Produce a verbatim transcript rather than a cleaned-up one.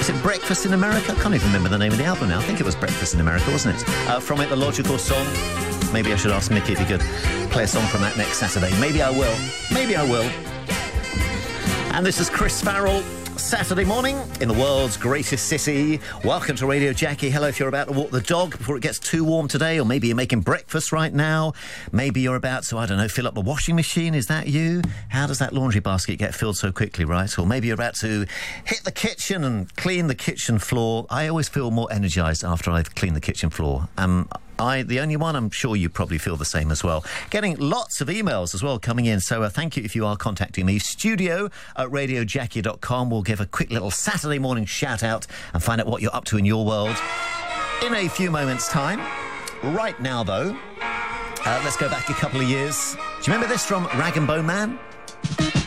it Breakfast in America? I can't even remember the name of the album now. I think it was Breakfast in America, wasn't it? Uh, from it, the logical song. Maybe I should ask Mickey if he could play a song from that next Saturday. Maybe I will. Maybe I will. And this is Chris Farrell. Saturday morning in the world's greatest city. Welcome to Radio Jackie. Hello, if you're about to walk the dog before it gets too warm today, or maybe you're making breakfast right now. Maybe you're about to, I don't know, fill up the washing machine. Is that you? How does that laundry basket get filled so quickly, right? Or maybe you're about to hit the kitchen and clean the kitchen floor. I always feel more energised after I've cleaned the kitchen floor. Um... I, the only one? I'm sure you probably feel the same as well. Getting lots of emails as well coming in, so uh, thank you if you are contacting me. Studio at radio jackie dot com. We'll give a quick little Saturday morning shout-out and find out what you're up to in your world in a few moments' time. Right now, though, uh, let's go back a couple of years. Do you remember this from Rag and Bone Man?